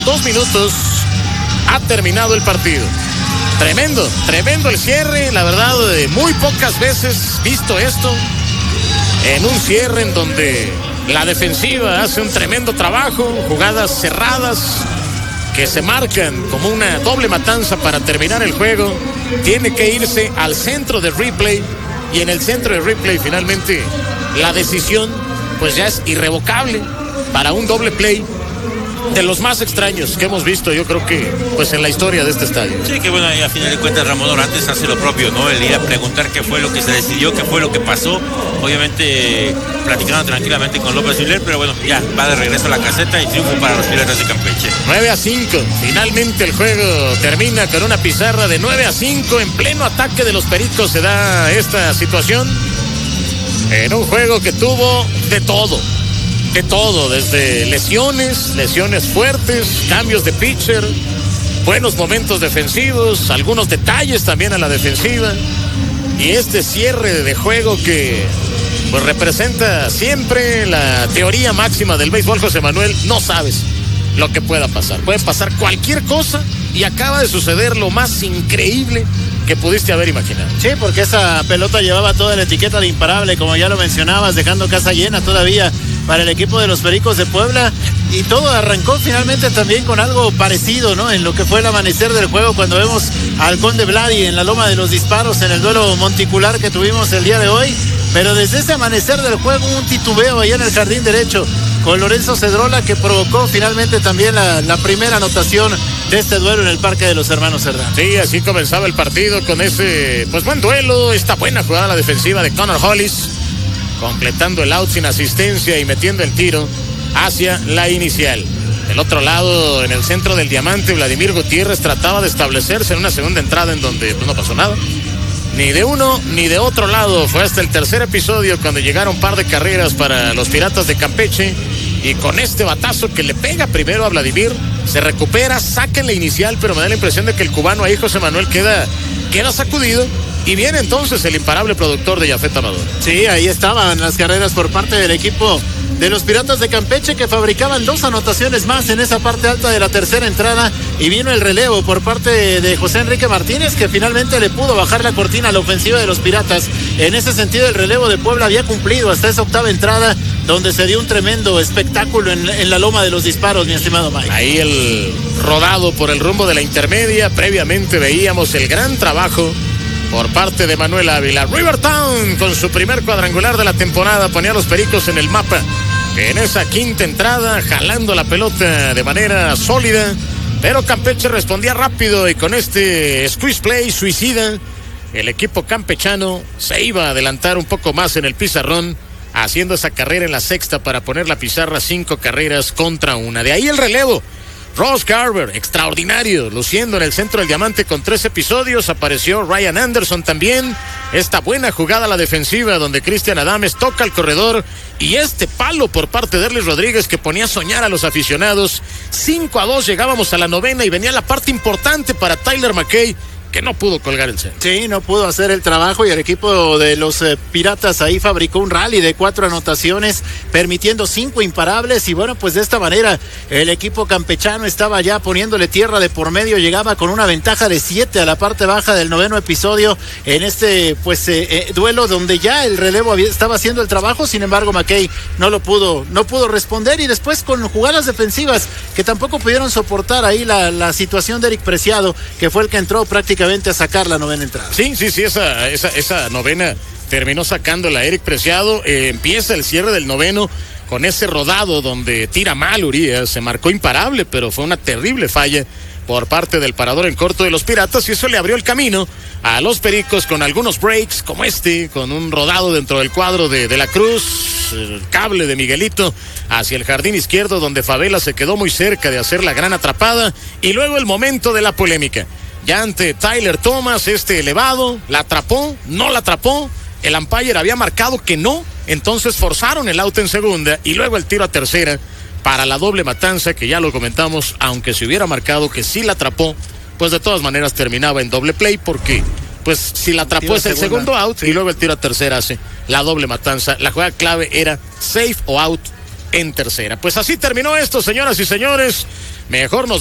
2 minutos ha terminado el partido. Tremendo el cierre, la verdad, muy pocas veces visto esto, en un cierre en donde la defensiva hace un tremendo trabajo, jugadas cerradas que se marcan como una doble matanza para terminar el juego. Tiene que irse al centro de replay, y en el centro de replay finalmente la decisión pues ya es irrevocable para un doble play de los más extraños que hemos visto, yo creo que pues en la historia de este estadio. Sí, que bueno, y a final de cuentas Ramón Dorantes hace lo propio, ¿no? El ir a preguntar qué fue lo que se decidió, qué fue lo que pasó, obviamente platicando tranquilamente con López Miller, pero bueno, ya va de regreso a la caseta y triunfo para los Piratas de Campeche. 9-5, finalmente el juego termina con una pizarra de 9-5, en pleno ataque de los Pericos se da esta situación, en un juego que tuvo de todo, desde lesiones fuertes, cambios de pitcher, buenos momentos defensivos, algunos detalles también a la defensiva, y este cierre de juego que pues representa siempre la teoría máxima del béisbol, José Manuel. No sabes lo que pueda pasar, puede pasar cualquier cosa, y acaba de suceder lo más increíble que pudiste haber imaginado. Sí, porque esa pelota llevaba toda la etiqueta de imparable, como ya lo mencionabas, dejando casa llena todavía para el equipo de los Pericos de Puebla, y todo arrancó finalmente también con algo parecido, ¿no? En lo que fue el amanecer del juego, cuando vemos al Conde Vladi en la loma de los disparos en el duelo monticular que tuvimos el día de hoy, pero desde ese amanecer del juego un titubeo allá en el jardín derecho con Lorenzo Cedrola, que provocó finalmente también la primera anotación de este duelo en el Parque de los Hermanos Cerdán. Sí, así comenzaba el partido con ese pues buen duelo, esta buena jugada a la defensiva de Connor Hollis, completando el out sin asistencia y metiendo el tiro hacia la inicial. Del otro lado, en el centro del diamante, Vladimir Gutiérrez trataba de establecerse en una segunda entrada en donde pues no pasó nada, ni de uno ni de otro lado. Fue hasta el tercer episodio cuando llegaron un par de carreras para los Piratas de Campeche, y con este batazo que le pega primero a Vladimir, se recupera, saca en la inicial, pero me da la impresión de que el cubano ahí, José Manuel, queda sacudido, y viene entonces el imparable productor de Yafet Amador. Sí, ahí estaban las carreras por parte del equipo de los Piratas de Campeche, que fabricaban 2 anotaciones más en esa parte alta de la tercera entrada, y vino el relevo por parte de José Enrique Martínez, que finalmente le pudo bajar la cortina a la ofensiva de los Piratas. En ese sentido, el relevo de Puebla había cumplido hasta esa octava entrada, donde se dio un tremendo espectáculo en la loma de los disparos, mi estimado Mike. Ahí el rodado por el rumbo de la intermedia. Previamente veíamos el gran trabajo por parte de Manuel Ávila. Rivertown, con su primer cuadrangular de la temporada, ponía a los Pericos en el mapa en esa quinta entrada, jalando la pelota de manera sólida, pero Campeche respondía rápido, y con este squeeze play suicida, el equipo campechano se iba a adelantar un poco más en el pizarrón, haciendo esa carrera en la sexta para poner la pizarra 5-1. De ahí el relevo. Ross Garber, extraordinario, luciendo en el centro del diamante con 3 episodios. Apareció Ryan Anderson también. Esta buena jugada a la defensiva donde Cristian Adames toca el corredor, y este palo por parte de Erlis Rodríguez que ponía a soñar a los aficionados. 5-2, llegábamos a la novena, y venía la parte importante para Tyler McKay, que no pudo colgar el centro. Sí, no pudo hacer el trabajo, y el equipo de los Piratas ahí fabricó un rally de 4 anotaciones, permitiendo 5 imparables, y bueno, pues de esta manera el equipo campechano estaba ya poniéndole tierra de por medio, llegaba con una ventaja de 7 a la parte baja del noveno episodio en este pues duelo donde ya el relevo estaba haciendo el trabajo. Sin embargo, McKay no pudo responder, y después con jugadas defensivas que tampoco pudieron soportar ahí la situación de Eric Preciado, que fue el que entró prácticamente a sacar la novena entrada. Sí, esa novena terminó sacándola Eric Preciado. Empieza el cierre del noveno con ese rodado donde tira mal Urías, se marcó imparable, pero fue una terrible falla por parte del parador en corto de los Piratas, y eso le abrió el camino a los Pericos con algunos breaks como con un rodado dentro del cuadro de la Cruz, el cable de Miguelito hacia el jardín izquierdo, donde Favela se quedó muy cerca de hacer la gran atrapada, y luego el momento de la polémica. Ya ante Tyler Thomas, elevado, la atrapó, no la atrapó, el umpire había marcado que no, entonces forzaron el out en segunda, y luego el tiro a tercera para la doble matanza, que ya lo comentamos, aunque se hubiera marcado que sí la atrapó, pues de todas maneras terminaba en doble play, porque pues si la atrapó es el segundo out, sí, y luego el tiro a tercera hace la doble matanza. La jugada clave era safe o out en tercera. Pues así terminó esto, señoras y señores. mejor nos